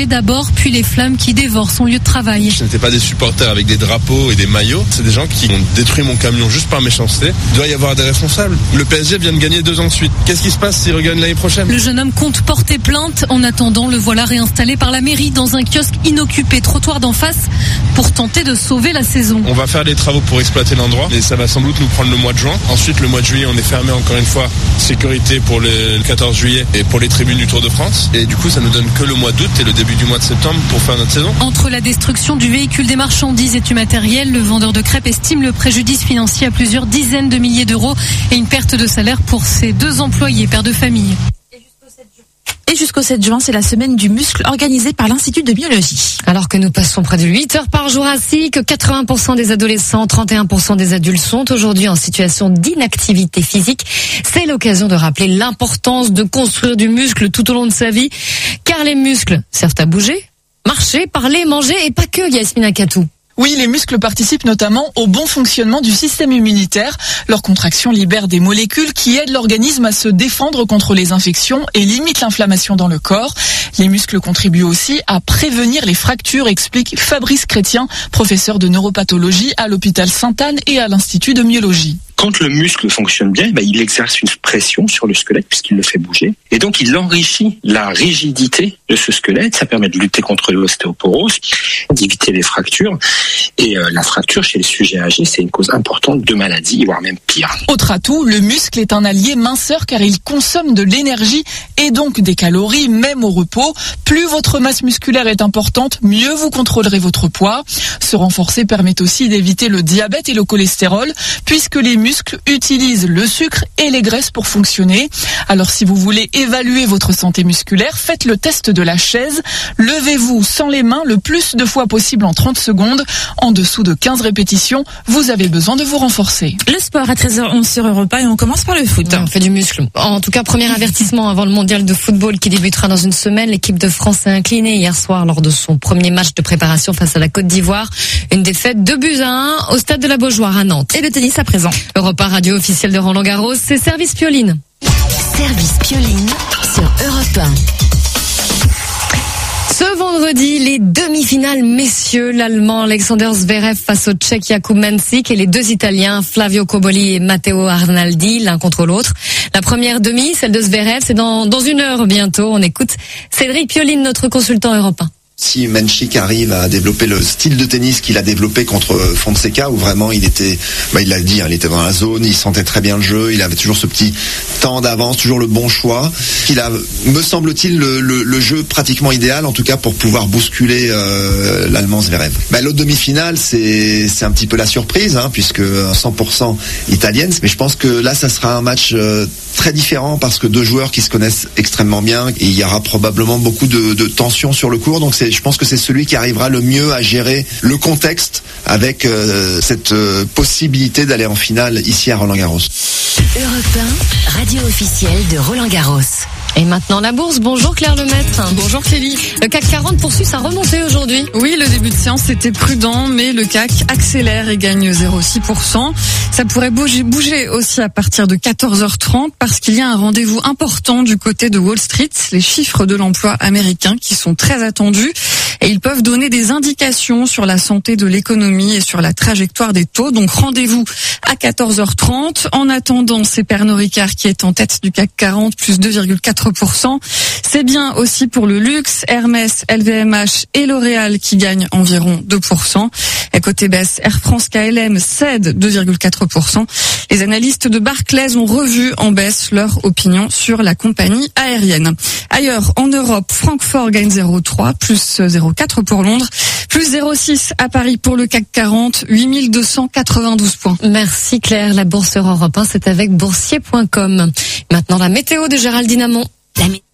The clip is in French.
marché d'abord, puis les flammes qui dévorent son lieu de travail. Ce n'étaient pas des supporters avec des drapeaux et des maillots, c'est des gens qui ont détruit mon camion juste par méchanceté. Il doit y avoir des responsables. Le PSG vient de gagner 2 ans de suite. Qu'est-ce qui se passe s'il regagne l'année prochaine ? Le jeune homme compte porter plainte. En attendant, le voilà réinstallé par la mairie dans un kiosque inoccupé, trottoir d'en face, pour tenter de sauver la saison. On va faire des travaux pour exploiter l'endroit et ça va sans doute nous prendre le mois de juin. Ensuite, le mois de juillet, on est fermé encore une fois. Sécurité pour le 14 juillet et pour les tribunes du Tour de France. Et du coup, ça nous donne que le mois d'août et le début du mois de septembre pour faire notre saison. Entre la destruction du véhicule, des marchandises et du matériel, le vendeur de crêpes estime le préjudice financier à plusieurs dizaines de milliers d'euros et une perte de salaire pour ses 2 employés, pères de famille. Et jusqu'au 7 juin, c'est la semaine du muscle organisée par l'Institut de biologie. Alors que nous passons près de 8 heures par jour assis, que 80% des adolescents, 31% des adultes sont aujourd'hui en situation d'inactivité physique, c'est l'occasion de rappeler l'importance de construire du muscle tout au long de sa vie, car les muscles servent à bouger, marcher, parler, manger et pas que, Yasmina Katou. Oui, les muscles participent notamment au bon fonctionnement du système immunitaire. Leur contraction libère des molécules qui aident l'organisme à se défendre contre les infections et limitent l'inflammation dans le corps. Les muscles contribuent aussi à prévenir les fractures, explique Fabrice Chrétien, professeur de neuropathologie à l'hôpital Sainte-Anne et à l'Institut de myologie. Quand le muscle fonctionne bien, il exerce une pression sur le squelette puisqu'il le fait bouger. Et donc, il enrichit la rigidité de ce squelette. Ça permet de lutter contre l'ostéoporose, d'éviter les fractures. Et la fracture chez les sujets âgés, c'est une cause importante de maladie, voire même pire. Autre atout, le muscle est un allié minceur car il consomme de l'énergie et donc des calories, même au repos. Plus votre masse musculaire est importante, mieux vous contrôlerez votre poids. Se renforcer permet aussi d'éviter le diabète et le cholestérol, puisque les muscles utilisent le sucre et les graisses pour fonctionner. Alors si vous voulez évaluer votre santé musculaire, faites le test de la chaise. Levez-vous sans les mains le plus de fois possible en 30 secondes. En dessous de 15 répétitions, vous avez besoin de vous renforcer. Le sport à 13h11 sur Europe 1 et on commence par le foot. Ouais, on fait du muscle. En tout cas, premier avertissement avant le mondial de football qui débutera dans une semaine. L'équipe de France s'est inclinée hier soir lors de son premier match de préparation face à la Côte d'Ivoire. Une défaite 2-1 au stade de la Beaujoire à Nantes. Et le tennis à présent. Europe 1 radio officielle de Roland Garros, c'est Service Pioline. Service Pioline sur Europe 1. Ce vendredi, les demi-finales messieurs, l'Allemand Alexander Zverev face au Tchèque Jakub Mansík et les 2 Italiens Flavio Cobolli et Matteo Arnaldi, l'un contre l'autre. La première demi, celle de Zverev, c'est dans 1 heure bientôt. On écoute Cédric Pioline, notre consultant européen. Si Mansík arrive à développer le style de tennis qu'il a développé contre Fonseca, où vraiment il était, il l'a dit, il était dans la zone, il sentait très bien le jeu, il avait toujours ce petit temps d'avance, toujours le bon choix. Il a, me semble-t-il, le jeu pratiquement idéal, en tout cas pour pouvoir bousculer l'Allemand Zverev. L'autre demi-finale, c'est un petit peu la surprise, puisque 100% italienne. Mais je pense que là, ça sera un match très différent parce que 2 joueurs qui se connaissent extrêmement bien et il y aura probablement beaucoup de tension sur le court. Donc je pense que c'est celui qui arrivera le mieux à gérer le contexte avec cette possibilité d'aller en finale ici à Roland-Garros. Europe 1, radio officielle de Roland-Garros. Et maintenant la bourse. Bonjour Claire Lemaître. Bonjour Clélie. Le CAC 40 poursuit sa remontée aujourd'hui. Oui, le début de séance était prudent, mais le CAC accélère et gagne 0,6%. Ça pourrait bouger aussi à partir de 14h30 parce qu'il y a un rendez-vous important du côté de Wall Street, les chiffres de l'emploi américain qui sont très attendus et ils peuvent donner des indications sur la santé de l'économie et sur la trajectoire des taux. Donc rendez-vous à 14h30. En attendant, c'est Pernod Ricard qui est en tête du CAC 40, plus 2,4%. C'est bien aussi pour le luxe, Hermès, LVMH et L'Oréal qui gagnent environ 2%. Et côté baisse, Air France KLM cède 2,4%. Les analystes de Barclays ont revu en baisse leur opinion sur la compagnie aérienne. Ailleurs, en Europe, Francfort gagne 0,3, plus 0,4 pour Londres, plus 0,6 à Paris pour le CAC 40, 8292 points. Merci Claire, la bourse sur Europe 1, c'est avec boursier.com. Maintenant la météo de Géraldine Amont.